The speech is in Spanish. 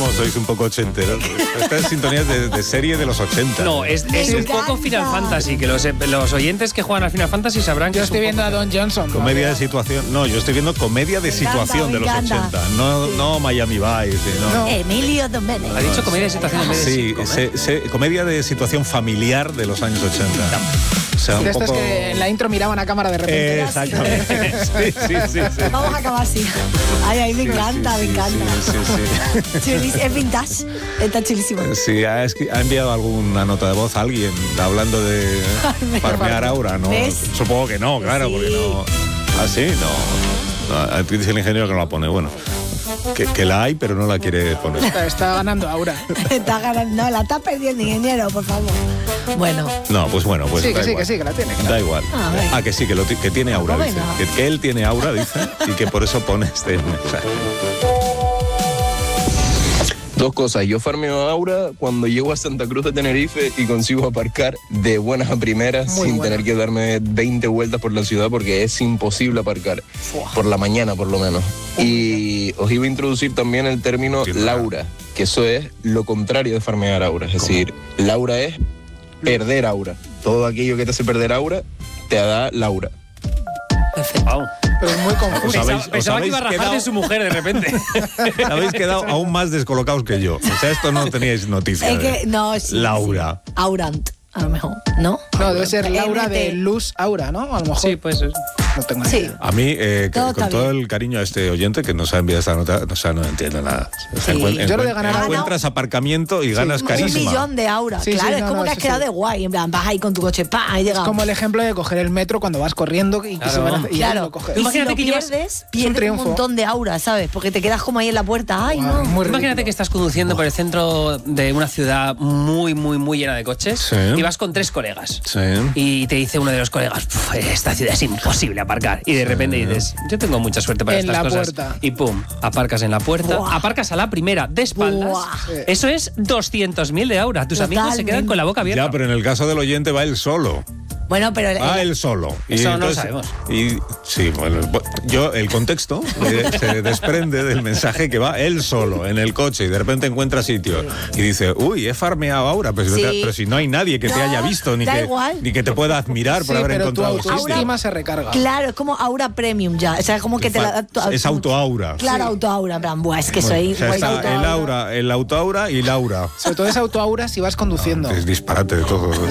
como sois un poco ochenteros. Esta es sintonía de serie de los 80. No, es un poco Final Fantasy, que los oyentes que juegan al Final Fantasy sabrán que Yo es estoy un viendo poco... a Don Johnson. Comedia de situación. No, yo estoy viendo comedia de situación de los 80. No Miami Vice. No. Emilio Domenech. Ha dicho comedia de situación en vez de Sí, comedia de situación familiar de los años 80. O sea, un de estos poco... que en la intro miraban a cámara de repente. Exactamente. Sí. Vamos a acabar así. Ay, me encanta, me encanta. Sí. Es vintage. Está chulísimo. Sí, ha enviado alguna nota de voz a alguien hablando de farmear aura, ¿no? ¿Ves? Supongo que no, claro, Sí. porque no... ¿Ah, sí? No. Dice el ingeniero que no la pone. Bueno, que la hay, pero no la quiere poner. Está ganando Aura. Está ganando. No, la está perdiendo, ingeniero, por favor. Bueno. No, pues bueno, pues Sí, da que sí, igual. que sí, que la tiene. Da igual. venga. Que sí, que tiene aura, Pues dice. venga. Que él tiene aura, dice, y que por eso pone este mensaje. Dos cosas, yo farmeo Aura cuando llego a Santa Cruz de Tenerife y consigo aparcar de buenas a primeras sin tener que darme 20 vueltas por la ciudad porque es imposible aparcar, por la mañana por lo menos. Y os iba a introducir también el término Laura, que eso es lo contrario de farmear Aura, es decir, Laura es perder Aura. Todo aquello que te hace perder Aura, te da Laura. Perfecto. Wow. Pero es muy confuso. Pensaba que iba a rajar de su mujer de repente. Habéis quedado aún más descolocados que yo. O sea, esto no teníais noticia. Es que, no, sí. Laura. Sí. Aurant, a lo mejor. ¿No? No, debe ser Laura NT. de Luz Aura, ¿no? A lo mejor. Sí, pues No tengo ni Sí. idea. A mí, Todo con está todo bien. el cariño a este oyente que nos ha enviado esta nota, o sea, no entiendo nada. O sea, Sí. Yo lo de ganar Aura- encuentras aparcamiento y ganas carisma. 1 millón de Aura. Sí, claro, sí, es no, como no, que has eso quedado sí. de guay. En plan, vas ahí con tu coche, ¡pam! Ahí llegado. Es como el ejemplo de coger el metro cuando vas corriendo y que se van a, y Claro. lo coges. Y si Imagínate lo que llevas- pierdes, un pierdes un triunfo. montón de aura, ¿sabes? Porque te quedas como ahí en la puerta. Ay, Guau, no. muy Imagínate ridículo. que estás conduciendo por el centro de una ciudad muy llena de coches Sí. y vas con 3 colegas. Sí. Y te dice uno de los colegas, esta ciudad es imposible aparcar. Y de repente dices, yo tengo mucha suerte para En estas la cosas. puerta. Y pum, aparcas en la puerta, Buah. aparcas a la primera de espaldas. Buah. Eso es 200.000 de aura. Tus amigos se Totalmente. quedan con la boca abierta. Ya, pero en el caso del oyente va él solo. Bueno, pero Va él solo. Y Eso no lo entonces- sabemos. Y sí, bueno, el contexto se desprende del mensaje que va él solo en el coche y de repente encuentra sitio y dice, uy, he farmeado ahora, pero si no hay nadie que te No, haya visto ni da que, igual. ni que te pueda admirar por Sí, haber pero tu encontrado sitio. autoestima se recarga. claro, es como aura premium ya. O sea, es como que te la da. Es autoaura. Claro, autoaura. En plan, buah, es que soy. O sea, soy está autoaura. el autoaura y Laura. Sobre todo es autoaura si vas conduciendo. Es disparate de todo.